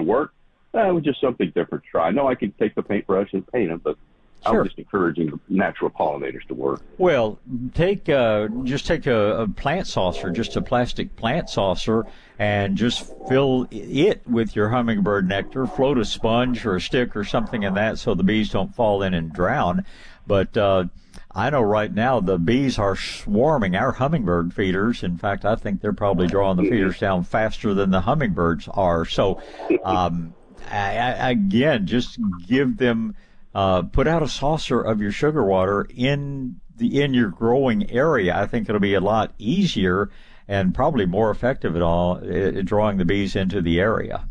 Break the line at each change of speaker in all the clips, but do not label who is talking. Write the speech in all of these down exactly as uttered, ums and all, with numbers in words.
to work. Uh, it was just something different to try. I know I could take the paintbrush and paint them, but
Sure.
I'm just encouraging the natural pollinators to work.
Well, take uh, just take a, a plant saucer, just a plastic plant saucer, and just fill it with your hummingbird nectar. Float a sponge or a stick or something in that so the bees don't fall in and drown. But uh, I know right now the bees are swarming our hummingbird feeders. In fact, I think they're probably drawing the feeders down faster than the hummingbirds are. So, um, I, I, again, just give them. Uh, put out a saucer of your sugar water in the in your growing area. I think it'll be a lot easier and probably more effective at all at drawing the bees into the area.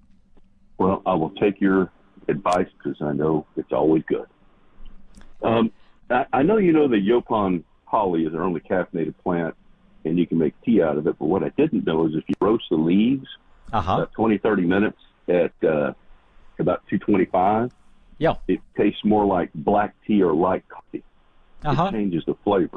Well, I will take your advice because I know it's always good. Um, I, I know you know the Yaupon holly is our only caffeinated plant, and you can make tea out of it. But what I didn't know is if you roast the leaves,
uh-huh.
about twenty, thirty minutes at uh, about two twenty-five,
yeah,
it tastes more like black tea or light coffee.
Uh-huh.
It changes the flavor.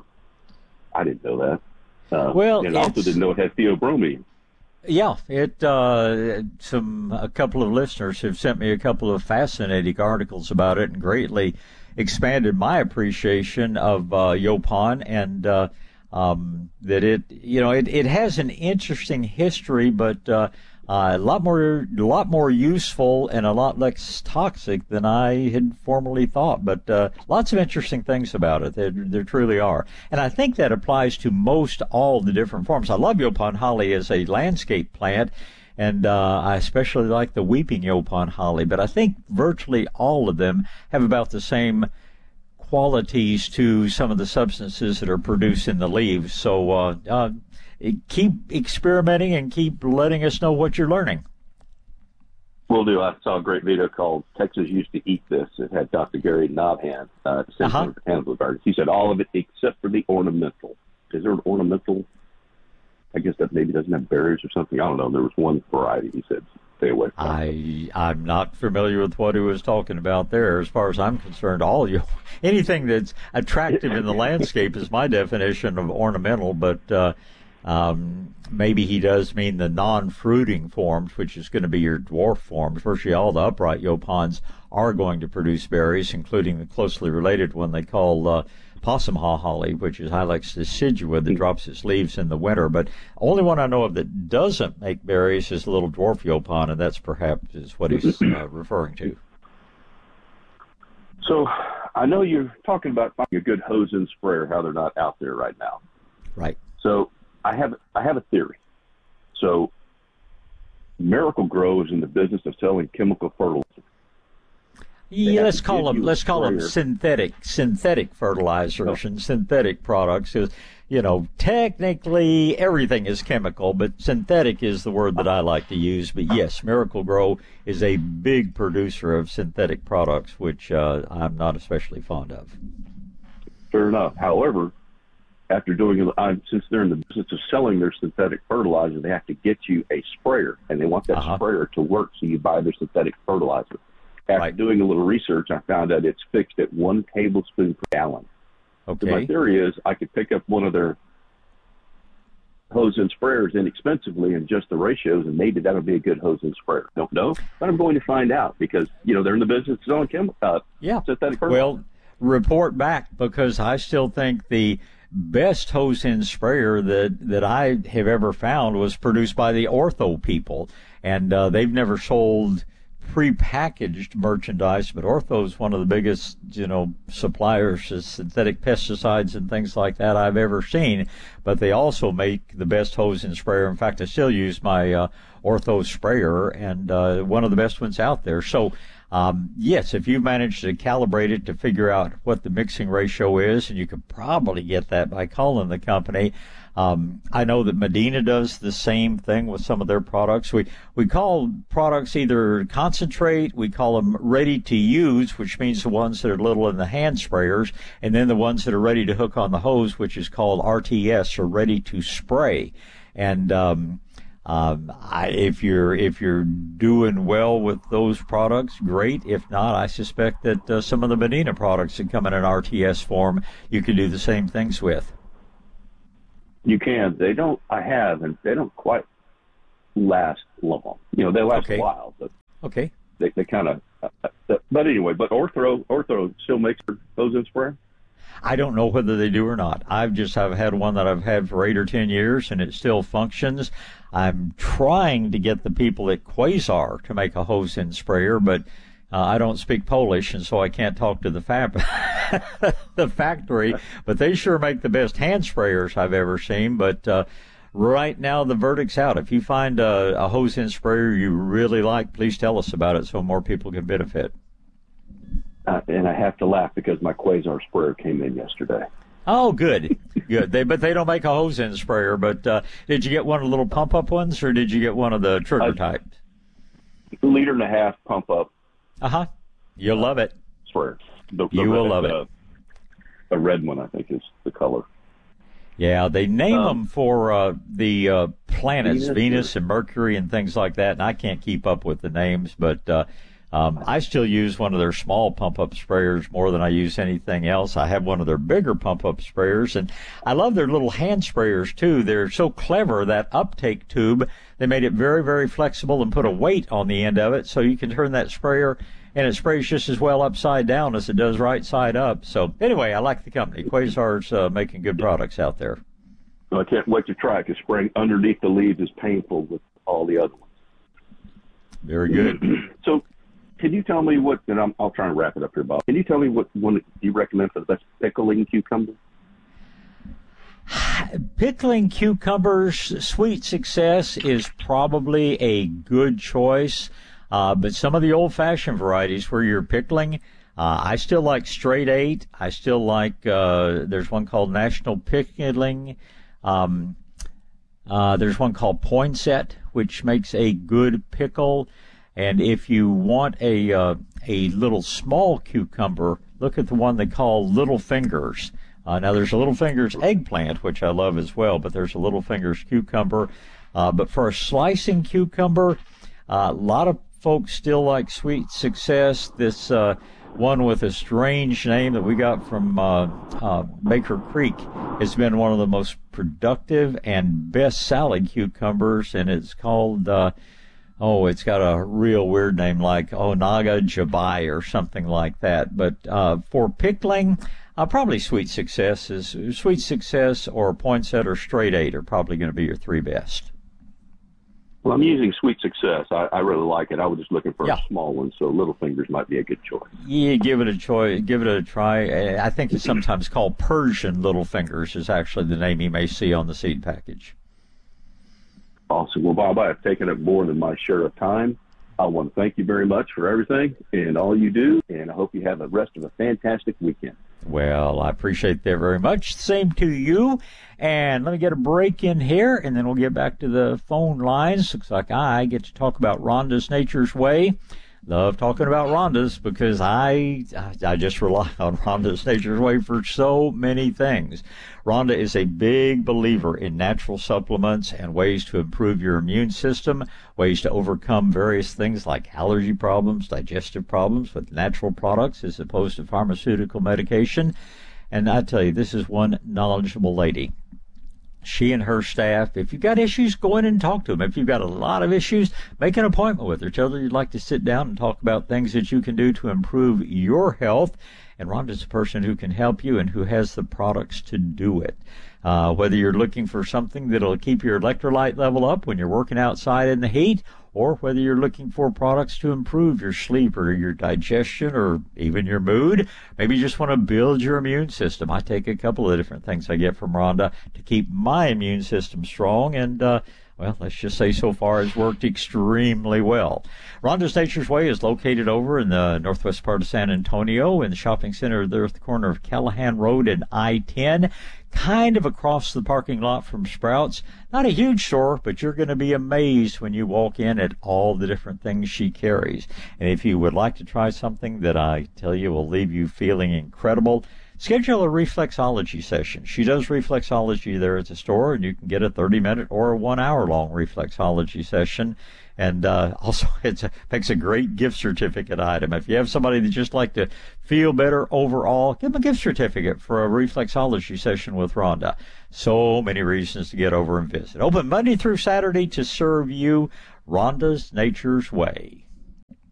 I didn't know that. Uh,
well,
and I also didn't know it had theobromine.
Yeah, it. Uh, some a couple of listeners have sent me a couple of fascinating articles about it, and greatly expanded my appreciation of uh, Yaupon, and uh, um, that it, you know, it, it has an interesting history, but. Uh, Uh, a lot more, a lot more useful and a lot less toxic than I had formerly thought. But uh, lots of interesting things about it. There, there truly are, and I think that applies to most all the different forms. I love Yaupon holly as a landscape plant, and uh, I especially like the weeping Yaupon holly. But I think virtually all of them have about the same qualities to some of the substances that are produced in the leaves. So. Uh, uh, Keep experimenting and keep letting us know what you're learning.
Will do. I saw a great video called Texas Used to Eat This. It had Doctor Gary Knobhand, uh, Center
uh-huh.
for Botanical Gardens. He said all of it except for the ornamental. Is there an ornamental? I guess that maybe doesn't have berries or something. I don't know. There was one variety he said stay away from.
I, I'm not familiar with what he was talking about there. As far as I'm concerned, all you, anything that's attractive in the landscape is my definition of ornamental, but uh, Um, maybe he does mean the non-fruiting forms, which is going to be your dwarf forms. Virtually all the upright Yaupons are going to produce berries, including the closely related one they call uh, possum haw holly, which is Hylex decidua, that drops its leaves in the winter. But only one I know of that doesn't make berries is the little dwarf Yaupon, and that's perhaps is what he's uh, referring to.
So I know you're talking about finding a good hose and sprayer, how they're not out there right now.
Right.
So I have I have a theory. So Miracle Grow is in the business of selling chemical fertilizer.
Yeah, let's call them
you a
let's call them
sprayer.
synthetic synthetic fertilizers and synthetic products. 'Cause, you know, technically everything is chemical, but synthetic is the word that I like to use. But yes, Miracle Grow is a big producer of synthetic products, which uh, I'm not especially fond of.
Fair enough. However, after doing it, I'm, since they're in the business of selling their synthetic fertilizer, they have to get you a sprayer, and they want that
Uh-huh.
sprayer to work, so you buy their synthetic fertilizer. After
Right.
doing a little research, I found out it's fixed at one tablespoon per gallon. So my
Okay.
theory is I could pick up one of their hose and sprayers inexpensively and just the ratios, and maybe that'll be a good hose and sprayer. Don't know, but I'm going to find out because, you know, they're in the business of selling chemical, uh,
Yeah.
synthetic fertilizer.
Well, report back, because I still think the best hose end sprayer that, that I have ever found was produced by the Ortho people. And uh, they've never sold prepackaged merchandise, but Ortho is one of the biggest, you know, suppliers of synthetic pesticides and things like that I've ever seen. But they also make the best hose and sprayer. In fact, I still use my uh, Ortho sprayer, and uh, one of the best ones out there. So, um, yes, if you've managed to calibrate it to figure out what the mixing ratio is, and you could probably get that by calling the company. Um, I know that Medina does the same thing with some of their products. We we call products either concentrate, we call them ready to use, which means the ones that are little in the hand sprayers, and then the ones that are ready to hook on the hose, which is called R T S, or ready to spray. And um, um, I, if you're if you're doing well with those products, great. If not, I suspect that uh, some of the Medina products that come in an R T S form, you can do the same things with.
You can. They don't. I have, and they don't quite last long. You know, they last
Okay.
a while, but
Okay.
They, they kind of, uh, but anyway, but Ortho, Ortho still makes their hose and sprayer?
I don't know whether they do or not. I've just have had one that I've had for eight or ten years, and it still functions. I'm trying to get the people at Quasar to make a hose end sprayer, but uh, I don't speak Polish, and so I can't talk to the fab the factory. But they sure make the best hand sprayers I've ever seen. But uh, right now, the verdict's out. If you find a, a hose end sprayer you really like, please tell us about it so more people can benefit.
Uh, and I have to laugh because my Quasar sprayer came in yesterday.
Oh, good, good. They but they don't make a hose end sprayer. But uh, did you get one of the little pump up ones, or did you get one of the trigger uh, type?
Liter and a half pump up.
Uh huh. You'll love it.
Sprayer. The, the
you will
red,
love
uh,
it.
A red one, I think, is the color.
Yeah, they name
um,
them for uh, the uh, planets,
Venus,
Venus and Mercury and things like that. And I can't keep up with the names, but. Uh, Um, I still use one of their small pump-up sprayers more than I use anything else. I have one of their bigger pump-up sprayers, and I love their little hand sprayers, too. They're so clever, that uptake tube, they made it very, very flexible and put a weight on the end of it, so you can turn that sprayer, and it sprays just as well upside down as it does right side up. So, anyway, I like the company. Quasar's uh, making good products out there.
I can't wait to try it, because spraying underneath the leaves is painful with all the other ones.
Very good.
So, can you tell me what, and I'm, I'll try and wrap it up here, Bob. Can you tell me what one you recommend for the best pickling cucumber?
Pickling cucumbers, Sweet Success is probably a good choice, uh, but some of the old-fashioned varieties where you're pickling, uh, I still like Straight Eight. I still like, uh, there's one called National Pickling. Um, uh, there's one called Poinsett, which makes a good pickle. And if you want a uh, a little small cucumber, look at the one they call Little Fingers. Uh, now, there's a Little Fingers eggplant, which I love as well, but there's a Little Fingers cucumber. Uh, but for a slicing cucumber, uh, a lot of folks still like Sweet Success. This uh, one with a strange name that we got from uh, uh, Baker Creek has been one of the most productive and best salad cucumbers, and it's called... Uh, Oh, it's got a real weird name like Onaga Jabai or something like that. But uh, for pickling, uh, probably Sweet Success is Sweet Success or Poinsett or Straight Eight are probably going to be your three best.
Well, I'm using Sweet Success. I, I really like it. I was just looking for
yeah.
a small one, so Little Fingers might be a good choice.
Yeah, give it a choice. Give it a try. I think it's sometimes called Persian Little Fingers is actually the name you may see on the seed package.
Awesome. Well, Bob, I have taken up more than my share of time. I want to thank you very much for everything and all you do, and I hope you have the rest of a fantastic weekend.
Well, I appreciate that very much. Same to you. And let me get a break in here, and then we'll get back to the phone lines. Looks like I get to talk about Rhonda's Nature's Way. Love talking about Rhonda's because I I just rely on Rhonda's Nature's Way for so many things. Rhonda is a big believer in natural supplements and ways to improve your immune system, ways to overcome various things like allergy problems, digestive problems with natural products as opposed to pharmaceutical medication. And I tell you, this is one knowledgeable lady. She and her staff, if you've got issues, go in and talk to them. If you've got a lot of issues, make an appointment with her. Tell her you'd like to sit down and talk about things that you can do to improve your health. And Rhonda's a person who can help you and who has the products to do it. Uh, whether you're looking for something that'll keep your electrolyte level up when you're working outside in the heat, or whether you're looking for products to improve your sleep or your digestion or even your mood. Maybe you just want to build your immune system. I take a couple of different things I get from Rhonda to keep my immune system strong, and uh, well, let's just say so far it's worked extremely well. Rhonda's Nature's Way is located over in the northwest part of San Antonio in the shopping center there at the corner of Callahan Road and I ten, kind of across the parking lot from Sprouts. Not a huge store, but you're going to be amazed when you walk in at all the different things she carries. And if you would like to try something that I tell you will leave you feeling incredible, schedule a reflexology session. She does reflexology there at the store, and you can get a thirty-minute or a one-hour-long reflexology session. And uh, also, it makes a great gift certificate item. If you have somebody that just like to feel better overall, give them a gift certificate for a reflexology session with Rhonda. So many reasons to get over and visit. Open Monday through Saturday to serve you. Rhonda's Nature's Way.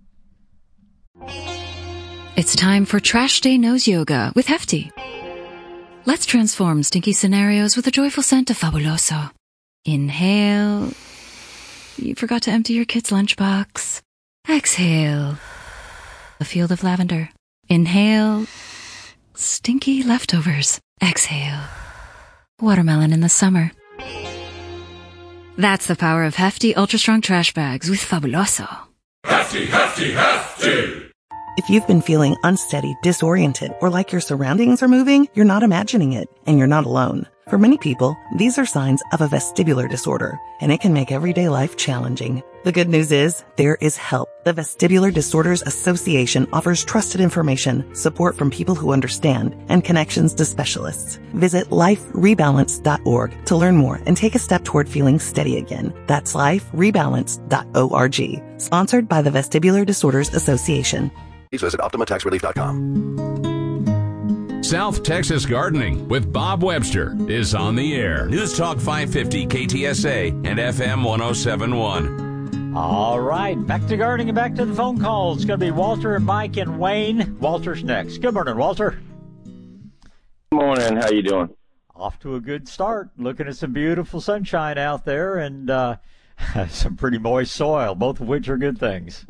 It's time for Trash Day Nose Yoga with Hefty. Let's transform stinky scenarios with a joyful scent of Fabuloso. Inhale. You forgot to empty your kid's lunchbox. Exhale. A field of lavender. Inhale. Stinky leftovers. Exhale. Watermelon in the summer. That's the power of Hefty Ultra Strong Trash Bags with Fabuloso.
Hefty, hefty, hefty!
If you've been feeling unsteady, disoriented, or like your surroundings are moving, you're not imagining it, and you're not alone. For many people, these are signs of a vestibular disorder, and it can make everyday life challenging. The good news is, there is help. The Vestibular Disorders Association offers trusted information, support from people who understand, and connections to specialists. Visit life rebalance dot org to learn more and take a step toward feeling steady again. That's life rebalance dot org. Sponsored by the Vestibular Disorders Association.
Please visit optima tax relief dot com.
South Texas Gardening with Bob Webster is on the air. News Talk five fifty K T S A and F M one oh seven point one.
All right, back to gardening and back to the phone calls. It's going to be Walter and Mike and Wayne. Walter's next. Good morning, Walter.
Good morning. How you doing?
Off to a good start. Looking at some beautiful sunshine out there and uh, some pretty moist soil, both of which are good things.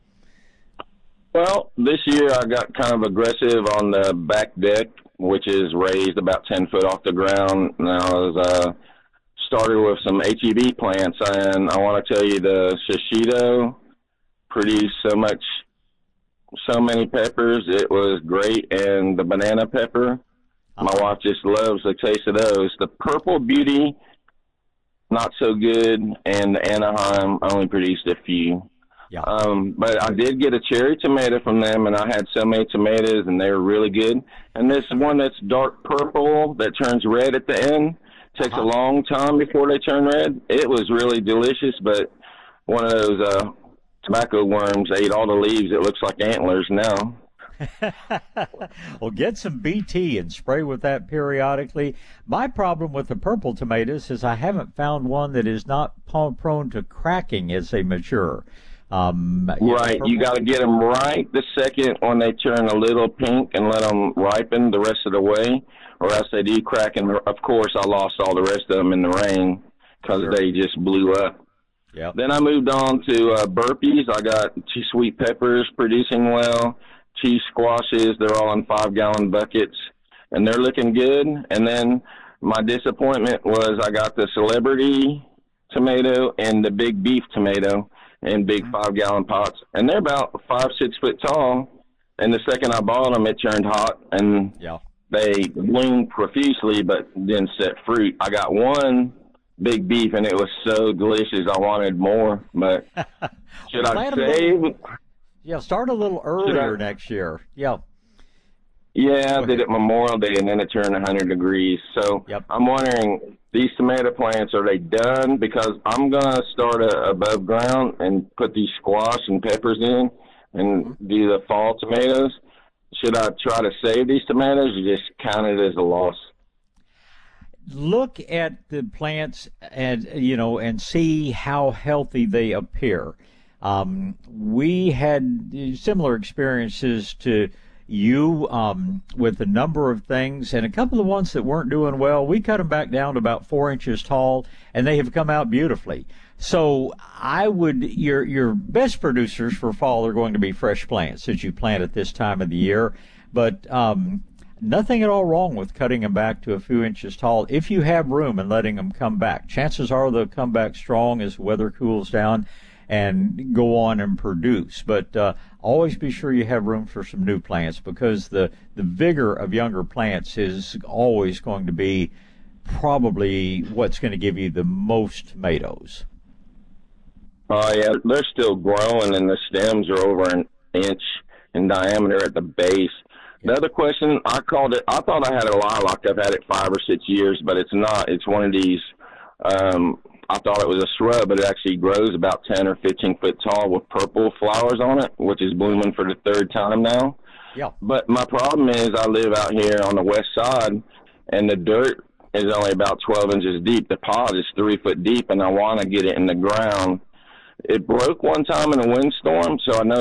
Well, this year I got kind of aggressive on the back deck, which is raised about ten foot off the ground. And I was uh, started with some H E B plants, and I want to tell you the shishito produced so much, so many peppers. It was great, and the banana pepper, my wife just loves the taste of those. The Purple Beauty, not so good, and the Anaheim only produced a few.
Yeah.
Um, but I did get a cherry tomato from them, and I had so many tomatoes, and they were really good. And this one that's dark purple that turns red at the end takes
uh-huh.
a long time before they turn red. It was really delicious, but one of those uh, tobacco worms ate all the leaves. It looks like antlers now.
Well, get some B T and spray with that periodically. My problem with the purple tomatoes is I haven't found one that is not prone to cracking as they mature. Um, you
right,
know,
you got to get them right the second when they turn a little pink and let them ripen the rest of the way, or else they do crack. And of course, I lost all the rest of them in the rain because
sure.
they just blew up.
Yep.
Then I moved on to uh, burpees. I got two sweet peppers producing well, two squashes. They're all in five-gallon buckets, and they're looking good. And then my disappointment was I got the celebrity tomato and the big beef tomato in big five-gallon pots, and they're about five, six foot tall. And the second I bought them, it turned hot, and
yeah.
they bloomed profusely, but didn't set fruit. I got one big beef, and it was so delicious. I wanted more, but should
well,
I
save?
Little,
yeah, start a little earlier I, next year. Yeah.
Yeah, I did it Memorial Day, and then it turned one hundred degrees. So
yep.
I'm wondering, these tomato plants, are they done? Because I'm going to start a, above ground and put these squash and peppers in and do the fall tomatoes. Should I try to save these tomatoes or just count it as a loss?
Look at the plants and, you know, and see how healthy they appear. Um, we had similar experiences to you um, with a number of things, and a couple of ones that weren't doing well, we cut them back down to about four inches tall, and they have come out beautifully. So I would, your your best producers for fall are going to be fresh plants that you plant at this time of the year, but um, nothing at all wrong with cutting them back to a few inches tall if you have room and letting them come back. Chances are they'll come back strong as weather cools down and go on and produce. But uh, always be sure you have room for some new plants, because the, the vigor of younger plants is always going to be probably what's going to give you the most tomatoes.
Oh, yeah, they're still growing, and the stems are over an inch in diameter at the base. The other question, I called it, I thought I had a lilac. I've had it five or six years, but it's not. It's one of these, um, I thought it was a shrub, but it actually grows about ten or fifteen foot tall with purple flowers on it, which is blooming for the third time now.
Yeah.
But my problem is I live out here on the west side, and the dirt is only about twelve inches deep. The pot is three foot deep, and I want to get it in the ground. It broke one time in a windstorm, so I know